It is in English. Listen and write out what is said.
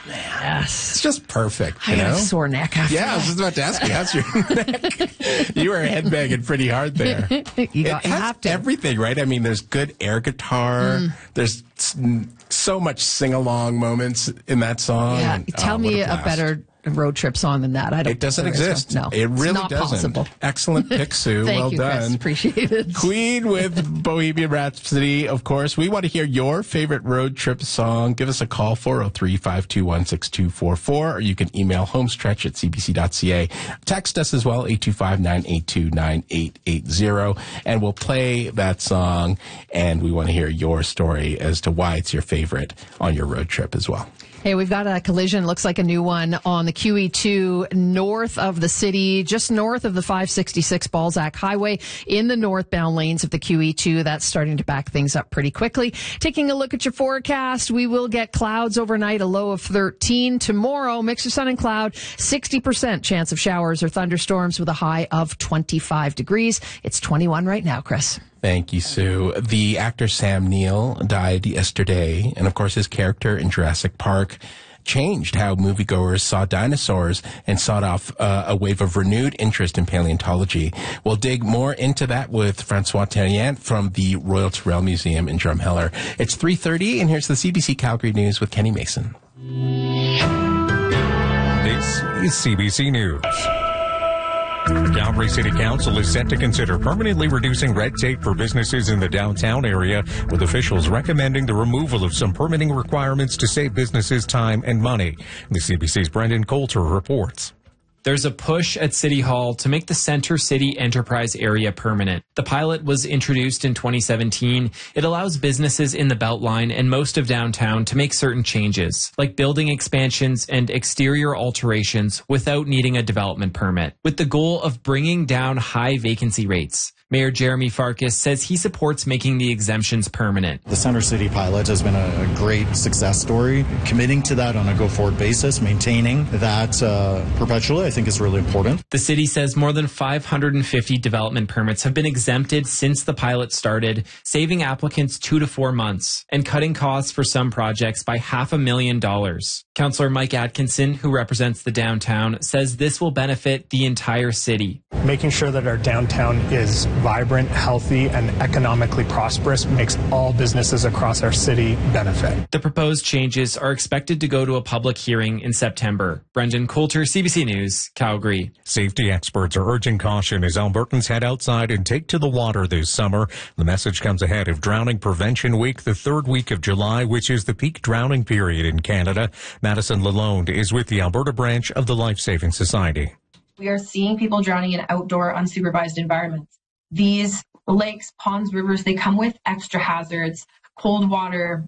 man. Yes. It's just perfect, I have a sore neck after Yeah, I was just about to ask you, how's your neck? You were headbanging pretty hard there. You have to. Everything, right? I mean, there's good air guitar. There's so much sing-along moments in that song. Yeah, And, tell me a better road trip song than that. It doesn't exist. No, it really it's not doesn't. possible. Excellent pick, Sue. Thank well you, done. Chris. Appreciate it. Queen with Bohemian Rhapsody, of course. We want to hear your favorite road trip song. Give us a call, 403-521-6244, or you can email homestretch@cbc.ca. Text us as well, 825-982-9880, and we'll play that song, and we want to hear your story as to why it's your favorite on your road trip as well. Hey, we've got a collision, looks like a new one, on the QE2 north of the city, just north of the 566 Balzac Highway in the northbound lanes of the QE2. That's starting to back things up pretty quickly. Taking a look at your forecast, we will get clouds overnight, a low of 13. Tomorrow, mix of sun and cloud, 60% chance of showers or thunderstorms with a high of 25 degrees. It's 21 right now, Chris. Thank you, Sue. The actor Sam Neill died yesterday, and of course his character in Jurassic Park changed how moviegoers saw dinosaurs and sought off a wave of renewed interest in paleontology. We'll dig more into that with Francois Therrien from the Royal Tyrrell Museum in Drumheller. It's 3:30, and here's the CBC Calgary News with Kenny Mason. This is CBC News. Calgary City Council is set to consider permanently reducing red tape for businesses in the downtown area, with officials recommending the removal of some permitting requirements to save businesses time and money. The CBC's Brendan Coulter reports. There's a push at City Hall to make the Center City Enterprise area permanent. The pilot was introduced in 2017. It allows businesses in the Beltline and most of downtown to make certain changes, like building expansions and exterior alterations without needing a development permit, with the goal of bringing down high vacancy rates. Mayor Jeremy Farkas says he supports making the exemptions permanent. The Center City pilot has been a great success story. Committing to that on a go-forward basis, maintaining that perpetually, I think is really important. The city says more than 550 development permits have been exempted since the pilot started, saving applicants 2 to 4 months and cutting costs for some projects by $500,000. Councillor Mike Atkinson, who represents the downtown, says this will benefit the entire city. Making sure that our downtown is vibrant, healthy, and economically prosperous makes all businesses across our city benefit. The proposed changes are expected to go to a public hearing in September. Brendan Coulter, CBC News, Calgary. Safety experts are urging caution as Albertans head outside and take to the water this summer. The message comes ahead of Drowning Prevention Week, the third week of July, which is the peak drowning period in Canada. Madison Lalonde is with the Alberta branch of the Life Saving Society. We are seeing people drowning in outdoor unsupervised environments. These lakes, ponds, rivers, they come with extra hazards, cold water,